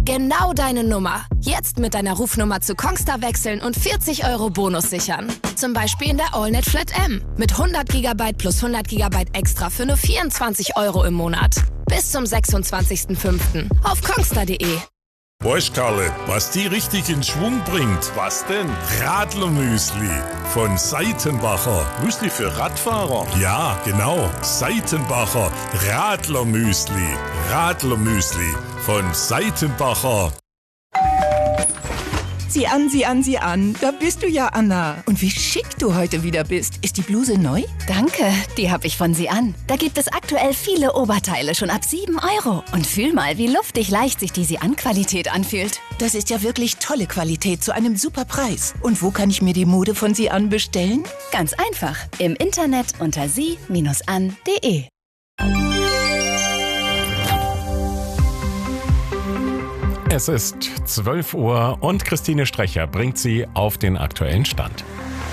Genau deine Nummer. Jetzt mit deiner Rufnummer zu Kongstar wechseln und 40 € Bonus sichern. Zum Beispiel in der AllNet Flat M. Mit 100 GB plus 100 GB extra für nur 24 € im Monat. Bis zum 26.05. auf kongstar.de. Weißt Karle, was die richtig in Schwung bringt? Was denn? Radlermüsli von Seitenbacher. Müsli für Radfahrer? Ja, genau. Seitenbacher Radlermüsli. Radlermüsli von Seitenbacher. Sieh an. Da bist du ja, Anna. Und wie schick du heute wieder bist. Ist die Bluse neu? Danke, die habe ich von Sie an. Da gibt es aktuell viele Oberteile schon ab 7 €. Und fühl mal, wie luftig leicht sich die Sie-an-Qualität anfühlt. Das ist ja wirklich tolle Qualität zu einem super Preis. Und wo kann ich mir die Mode von Sie an bestellen? Ganz einfach. Im Internet unter sie-an.de. Es ist 12 Uhr und Christine Strecher bringt Sie auf den aktuellen Stand.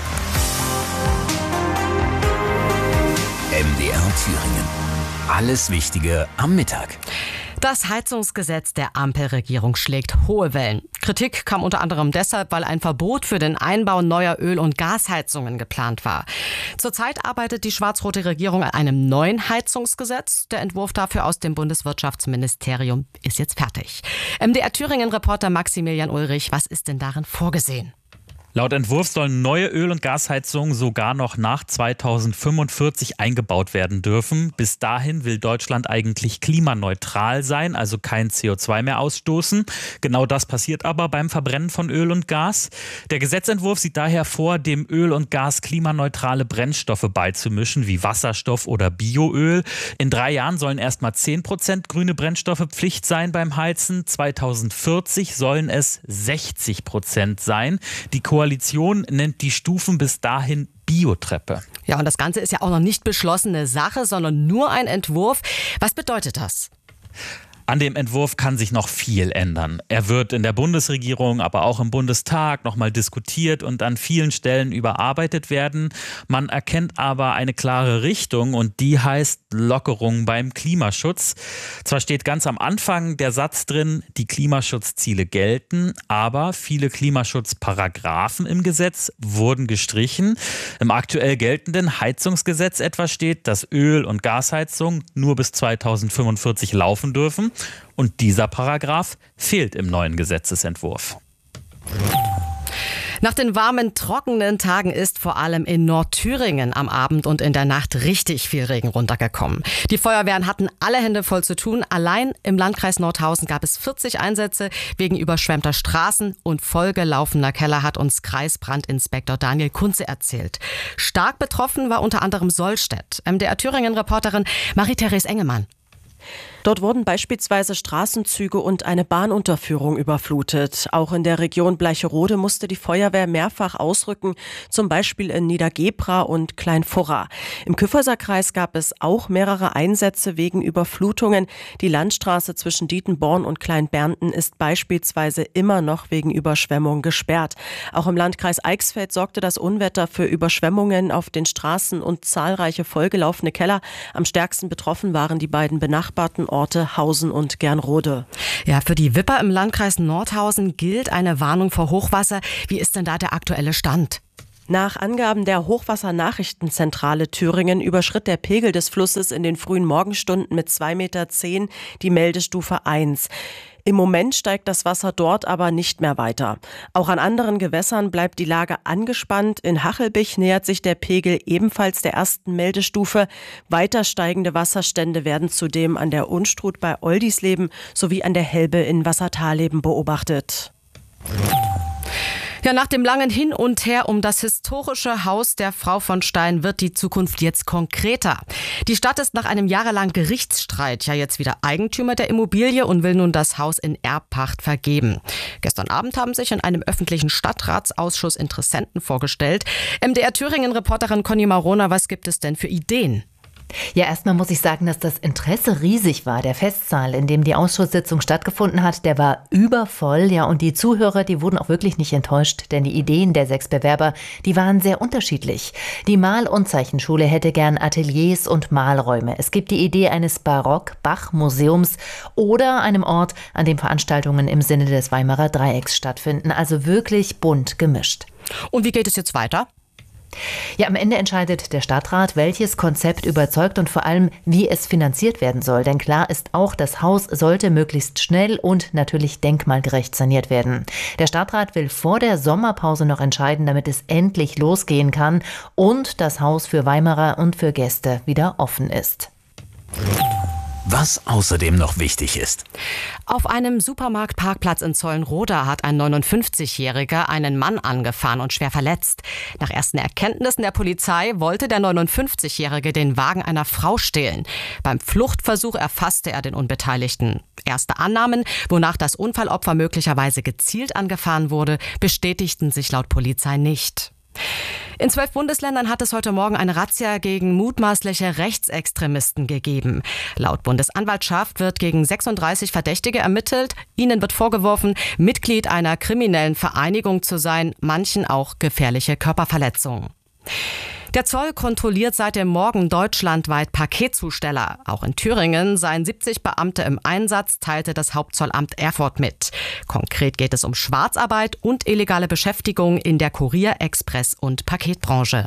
MDR Thüringen. Alles Wichtige am Mittag. Das Heizungsgesetz der Ampelregierung schlägt hohe Wellen. Kritik kam unter anderem deshalb, weil ein Verbot für den Einbau neuer Öl- und Gasheizungen geplant war. Zurzeit arbeitet die schwarz-rote Regierung an einem neuen Heizungsgesetz. Der Entwurf dafür aus dem Bundeswirtschaftsministerium ist jetzt fertig. MDR Thüringen-Reporter Maximilian Ulrich, was ist denn darin vorgesehen? Laut Entwurf sollen neue Öl- und Gasheizungen sogar noch nach 2045 eingebaut werden dürfen. Bis dahin will Deutschland eigentlich klimaneutral sein, also kein CO2 mehr ausstoßen. Genau das passiert aber beim Verbrennen von Öl und Gas. Der Gesetzentwurf sieht daher vor, dem Öl und Gas klimaneutrale Brennstoffe beizumischen, wie Wasserstoff oder Bioöl. In 3 Jahren sollen erstmal 10% grüne Brennstoffe Pflicht sein beim Heizen. 2040 sollen es 60% sein. Die Koalition nennt die Stufen bis dahin Biotreppe. Ja, und das Ganze ist ja auch noch nicht beschlossene Sache, sondern nur ein Entwurf. Was bedeutet das? An dem Entwurf kann sich noch viel ändern. Er wird in der Bundesregierung, aber auch im Bundestag nochmal diskutiert und an vielen Stellen überarbeitet werden. Man erkennt aber eine klare Richtung und die heißt Lockerung beim Klimaschutz. Zwar steht ganz am Anfang der Satz drin, die Klimaschutzziele gelten, aber viele Klimaschutzparagraphen im Gesetz wurden gestrichen. Im aktuell geltenden Heizungsgesetz etwa steht, dass Öl- und Gasheizungen nur bis 2045 laufen dürfen. Und dieser Paragraph fehlt im neuen Gesetzesentwurf. Nach den warmen, trockenen Tagen ist vor allem in Nordthüringen am Abend und in der Nacht richtig viel Regen runtergekommen. Die Feuerwehren hatten alle Hände voll zu tun. Allein im Landkreis Nordhausen gab es 40 Einsätze wegen überschwemmter Straßen und vollgelaufener Keller, hat uns Kreisbrandinspektor Daniel Kunze erzählt. Stark betroffen war unter anderem Sollstedt. MDR Thüringen-Reporterin Marie-Therese Engemann. Dort wurden beispielsweise Straßenzüge und eine Bahnunterführung überflutet. Auch in der Region Bleicherode musste die Feuerwehr mehrfach ausrücken, zum Beispiel in Niedergebra und Kleinfurra. Im Kyffhäuserkreis gab es auch mehrere Einsätze wegen Überflutungen. Die Landstraße zwischen Dietenborn und Kleinbernten ist beispielsweise immer noch wegen Überschwemmung gesperrt. Auch im Landkreis Eichsfeld sorgte das Unwetter für Überschwemmungen auf den Straßen und zahlreiche vollgelaufene Keller. Am stärksten betroffen waren die beiden benachbarten Orte Hausen und Gernrode. Ja, für die Wipper im Landkreis Nordhausen gilt eine Warnung vor Hochwasser. Wie ist denn da der aktuelle Stand? Nach Angaben der Hochwassernachrichtenzentrale Thüringen überschritt der Pegel des Flusses in den frühen Morgenstunden mit 2,10 Meter die Meldestufe 1. Im Moment steigt das Wasser dort aber nicht mehr weiter. Auch an anderen Gewässern bleibt die Lage angespannt. In Hachelbich nähert sich der Pegel ebenfalls der ersten Meldestufe. Weiter steigende Wasserstände werden zudem an der Unstrut bei Oldisleben sowie an der Helbe in Wassertalleben beobachtet. Ja, nach dem langen Hin und Her um das historische Haus der Frau von Stein wird die Zukunft jetzt konkreter. Die Stadt ist nach einem jahrelangen Gerichtsstreit ja jetzt wieder Eigentümer der Immobilie und will nun das Haus in Erbpacht vergeben. Gestern Abend haben sich in einem öffentlichen Stadtratsausschuss Interessenten vorgestellt. MDR Thüringen-Reporterin Conny Marona, was gibt es denn für Ideen? Ja, erstmal muss ich sagen, dass das Interesse riesig war. Der Festsaal, in dem die Ausschusssitzung stattgefunden hat, der war übervoll. Ja, und die Zuhörer, die wurden auch wirklich nicht enttäuscht, denn die Ideen der 6 Bewerber, die waren sehr unterschiedlich. Die Mal- und Zeichenschule hätte gern Ateliers und Malräume. Es gibt die Idee eines Barock-Bach-Museums oder einem Ort, an dem Veranstaltungen im Sinne des Weimarer Dreiecks stattfinden. Also wirklich bunt gemischt. Und wie geht es jetzt weiter? Ja, am Ende entscheidet der Stadtrat, welches Konzept überzeugt und vor allem, wie es finanziert werden soll. Denn klar ist auch, das Haus sollte möglichst schnell und natürlich denkmalgerecht saniert werden. Der Stadtrat will vor der Sommerpause noch entscheiden, damit es endlich losgehen kann und das Haus für Weimarer und für Gäste wieder offen ist. Was außerdem noch wichtig ist. Auf einem Supermarktparkplatz in Zollenroda hat ein 59-Jähriger einen Mann angefahren und schwer verletzt. Nach ersten Erkenntnissen der Polizei wollte der 59-Jährige den Wagen einer Frau stehlen. Beim Fluchtversuch erfasste er den Unbeteiligten. Erste Annahmen, wonach das Unfallopfer möglicherweise gezielt angefahren wurde, bestätigten sich laut Polizei nicht. In 12 Bundesländern hat es heute Morgen eine Razzia gegen mutmaßliche Rechtsextremisten gegeben. Laut Bundesanwaltschaft wird gegen 36 Verdächtige ermittelt. Ihnen wird vorgeworfen, Mitglied einer kriminellen Vereinigung zu sein, manchen auch gefährliche Körperverletzungen. Der Zoll kontrolliert seit dem Morgen deutschlandweit Paketzusteller. Auch in Thüringen seien 70 Beamte im Einsatz, teilte das Hauptzollamt Erfurt mit. Konkret geht es um Schwarzarbeit und illegale Beschäftigung in der Kurier-, Express- und Paketbranche.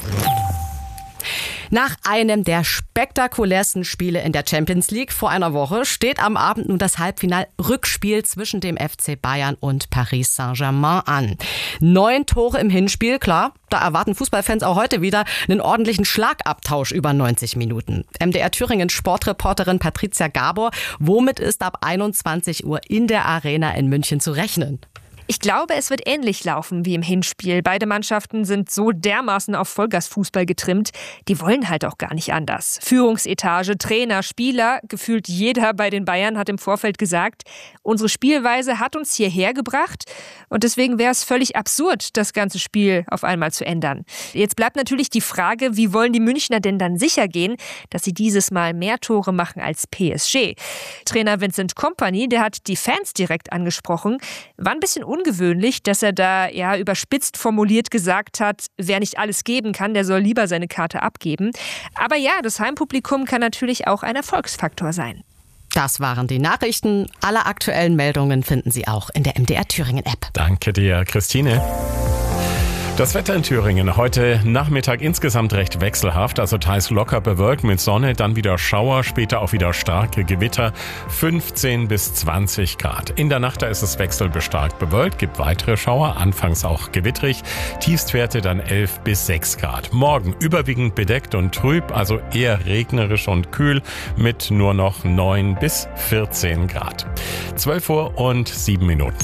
Nach einem der spektakulärsten Spiele in der Champions League vor einer Woche steht am Abend nun das Halbfinal-Rückspiel zwischen dem FC Bayern und Paris Saint-Germain an. 9 Tore im Hinspiel, klar, da erwarten Fußballfans auch heute wieder einen ordentlichen Schlagabtausch über 90 Minuten. MDR Thüringen Sportreporterin Patricia Gabor, womit ist ab 21 Uhr in der Arena in München zu rechnen? Ich glaube, es wird ähnlich laufen wie im Hinspiel. Beide Mannschaften sind so dermaßen auf Vollgasfußball getrimmt, die wollen halt auch gar nicht anders. Führungsetage, Trainer, Spieler, gefühlt jeder bei den Bayern hat im Vorfeld gesagt, unsere Spielweise hat uns hierher gebracht und deswegen wäre es völlig absurd, das ganze Spiel auf einmal zu ändern. Jetzt bleibt natürlich die Frage, wie wollen die Münchner denn dann sicher gehen, dass sie dieses Mal mehr Tore machen als PSG? Trainer Vincent Kompany, der hat die Fans direkt angesprochen, war ein bisschen ungewöhnlich, dass er da überspitzt formuliert gesagt hat, wer nicht alles geben kann, der soll lieber seine Karte abgeben. Aber ja, das Heimpublikum kann natürlich auch ein Erfolgsfaktor sein. Das waren die Nachrichten. Alle aktuellen Meldungen finden Sie auch in der MDR Thüringen App. Danke dir, Christine. Das Wetter in Thüringen heute Nachmittag insgesamt recht wechselhaft, also teils locker bewölkt mit Sonne, dann wieder Schauer, später auch wieder starke Gewitter, 15 bis 20 Grad. In der Nacht da ist es wechselbestarkt bewölkt, gibt weitere Schauer, anfangs auch gewittrig, Tiefstwerte dann 11 bis 6 Grad. Morgen überwiegend bedeckt und trüb, also eher regnerisch und kühl mit nur noch 9 bis 14 Grad. 12 Uhr und 7 Minuten.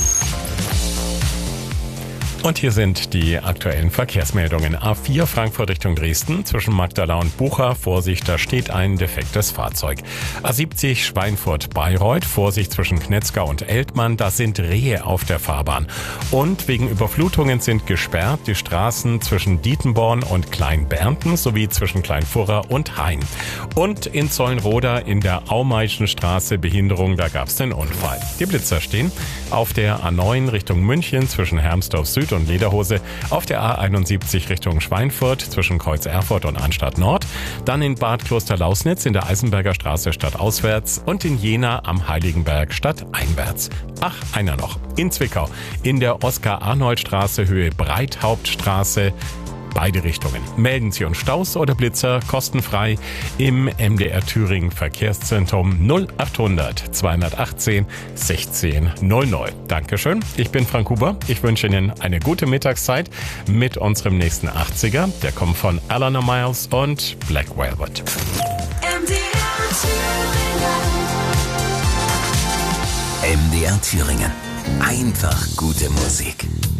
Und hier sind die aktuellen Verkehrsmeldungen. A4 Frankfurt Richtung Dresden, zwischen Magdala und Bucha. Vorsicht, da steht ein defektes Fahrzeug. A70 Schweinfurt-Bayreuth, Vorsicht zwischen Knetzgau und Eltmann, da sind Rehe auf der Fahrbahn. Und wegen Überflutungen sind gesperrt die Straßen zwischen Dietenborn und Kleinbernten sowie zwischen Kleinfurra und Hain. Und in Zollenroda in der Aumeischenstraße Behinderung, da gab es den Unfall. Die Blitzer stehen auf der A9 Richtung München zwischen Hermsdorf Süd und Lederhose, auf der A71 Richtung Schweinfurt zwischen Kreuz Erfurt und Arnstadt Nord, dann in Bad Klosterlausnitz in der Eisenberger Straße stadtauswärts und in Jena am Heiligenberg stadteinwärts. Ach, einer noch. In Zwickau in der Oskar-Arnold-Straße Höhe Breithauptstraße. Beide Richtungen. Melden Sie uns Staus oder Blitzer kostenfrei im MDR Thüringen Verkehrszentrum 0800 218 1600. Dankeschön. Ich bin Frank Huber. Ich wünsche Ihnen eine gute Mittagszeit mit unserem nächsten 80er. Der kommt von Eleanor Miles und Black Velvet. MDR Thüringen. Einfach gute Musik.